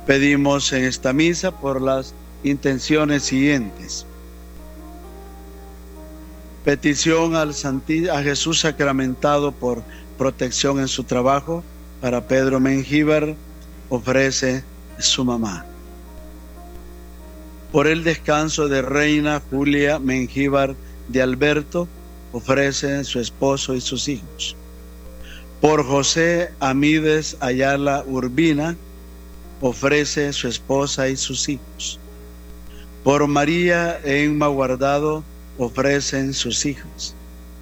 Pedimos en esta misa por las intenciones siguientes. Petición a Jesús sacramentado por protección en su trabajo para Pedro Mengíbar, ofrece su mamá. Por el descanso de Reina Julia Mengíbar de Alberto, ofrece su esposo y sus hijos. Por José Amídez Ayala Urbina, ofrece su esposa y sus hijos. Por María Emma Guardado, ofrecen sus hijos.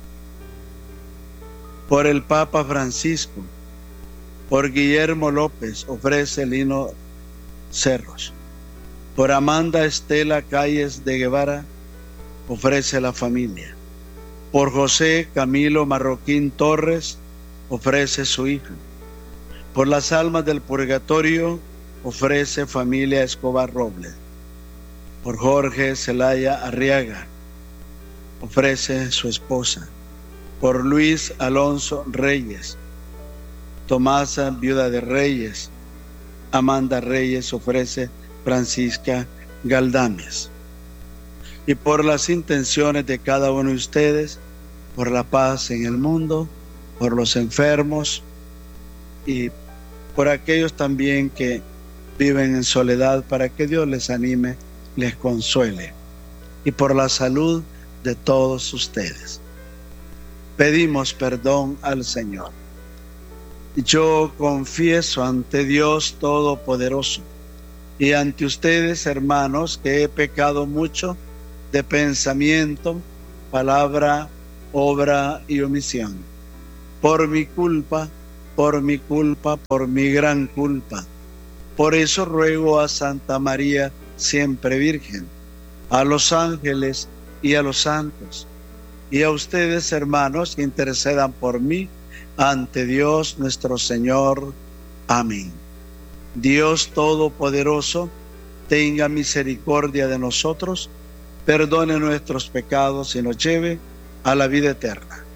Por el Papa Francisco, por Guillermo López, ofrece Lino Cerros. Por Amanda Estela Calles de Guevara, ofrece la familia. Por José Camilo Marroquín Torres, ofrece su hijo. Por las almas del purgatorio, ofrece familia Escobar Robles. Por Jorge Zelaya Arriaga, ofrece su esposa. Por Luis Alonso Reyes, Tomasa Viuda de Reyes, Amanda Reyes, ofrece Francisca Galdames. Y por las intenciones de cada uno de ustedes, por la paz en el mundo, por los enfermos y por aquellos también que viven en soledad, para que Dios les anime, les consuele, y por la salud de todos ustedes. Pedimos perdón al Señor. Yo confieso ante Dios Todopoderoso y ante ustedes, hermanos, que he pecado mucho de pensamiento, palabra, obra y omisión. Por mi culpa, por mi gran culpa. Por eso ruego a Santa María, siempre Virgen, a los ángeles y a los santos, y a ustedes, hermanos, que intercedan por mí ante Dios nuestro Señor. Amén. Dios Todopoderoso, tenga misericordia de nosotros, perdone nuestros pecados y nos lleve a la vida eterna.